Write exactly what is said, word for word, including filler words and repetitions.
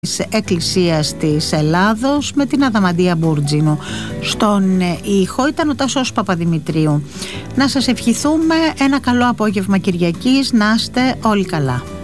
της Εκκλησίας της Ελλάδος με την Αδαμαντία Μπούρτζινου. Στον ήχο ήταν ο Τάσος Παπαδημητρίου. Να σας ευχηθούμε ένα καλό απόγευμα Κυριακής, να είστε όλοι καλά.